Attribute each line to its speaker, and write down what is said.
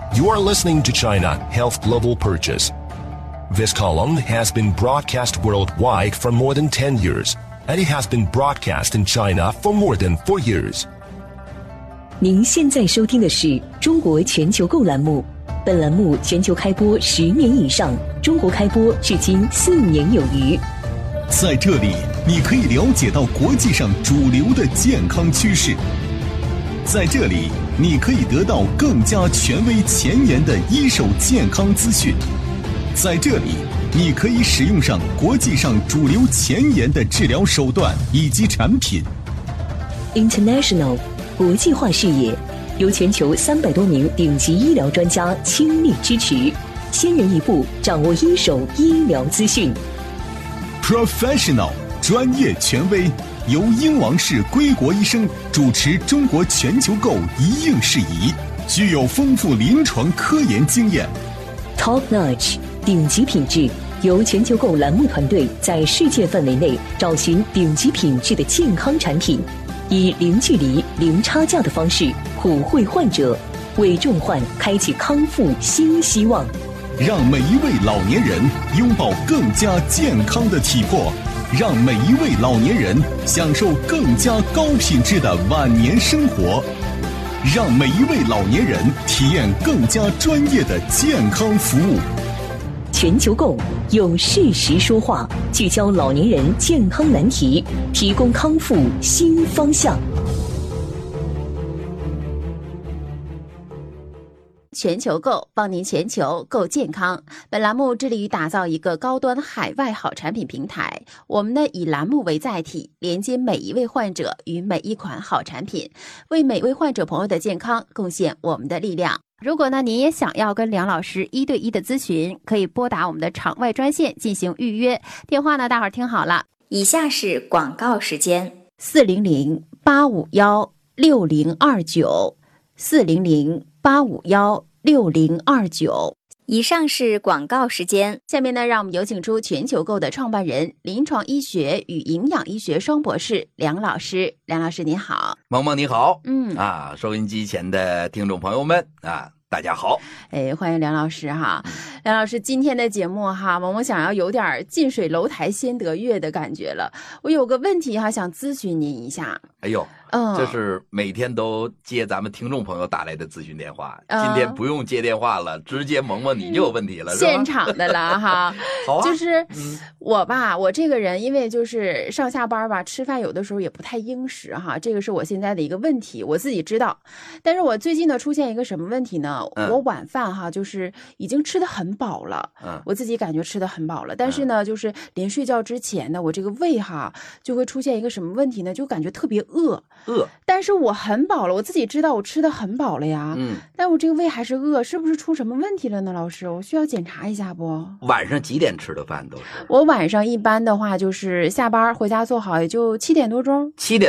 Speaker 1: You are listening to China Health Global Purchase. This column has been broadcast worldwide for more than 10 years, and it has been broadcast in China for more than 4 years.
Speaker 2: 您现在收听的是中国全球购栏目，本栏目全球开播10年以上，中国开播至今4年有余。
Speaker 3: 在这里，你可以了解到国际上主流的健康趋势。在这里，你可以得到更加权威前沿的一手健康资讯。在这里，你可以使用上国际上主流前沿的治疗手段以及产品。
Speaker 2: International 国际化视野，由全球300多名顶级医疗专家倾力支持，先人一步掌握一手医疗资讯。
Speaker 3: Professional 专业权威，由英王氏归国医生主持中国全球购一应事宜，具有丰富临床科研经验。
Speaker 2: Top Notch 顶级品质，由全球购栏目团队在世界范围内找寻顶级品质的健康产品，以零距离、零差价的方式普惠患者，为重患开启康复新希望。
Speaker 3: 让每一位老年人拥抱更加健康的体魄，让每一位老年人享受更加高品质的晚年生活，让每一位老年人体验更加专业的健康服务。
Speaker 2: 全球购用事实说话，聚焦老年人健康难题，提供康复新方向。
Speaker 4: 全球购帮您全球购健康。本栏目致力于打造一个高端海外好产品平台，我们呢以栏目为载体，连接每一位患者与每一款好产品，为每位患者朋友的健康贡献我们的力量。如果呢您也想要跟梁老师1对1的咨询，可以拨打我们的场外专线进行预约，电话呢大伙儿听好了，
Speaker 5: 以下是广告时间
Speaker 4: ：400-851-6029 400-851-6029。
Speaker 5: 以上是广告时间。
Speaker 4: 下面呢，让我们有请出全球购的创办人、临床医学与营养医学双博士梁老师。梁老师您好。
Speaker 6: 萌萌你好。收音机前的听众朋友们大家好。
Speaker 4: 欢迎梁老师哈。梁老师，今天的节目哈，萌萌想要有点近水楼台先得月的感觉了。我有个问题哈，想咨询您一下。
Speaker 6: 这是每天都接咱们听众朋友打来的咨询电话，今天不用接电话了，直接萌萌你就有问题了，是吧？
Speaker 4: 现场的了哈。
Speaker 6: 好啊。
Speaker 4: 就是我这个人因为就是上下班吧，吃饭有的时候也不太应时哈，这个是我现在的一个问题，我自己知道。但是我最近呢出现一个什么问题呢？我晚饭哈就是已经吃得很饱了，我自己感觉吃得很饱了，但是呢就是临睡觉之前呢，我这个胃哈就会出现一个什么问题呢？就感觉特别饿，但是我很饱了，我自己知道我吃得很饱了呀，但我这个胃还是饿，是不是出什么问题了呢？老师，我需要检查一下不？
Speaker 6: 晚上几点吃的饭都是？
Speaker 4: 我晚上一般的话就是下班回家做好也就7点多钟。
Speaker 6: 7点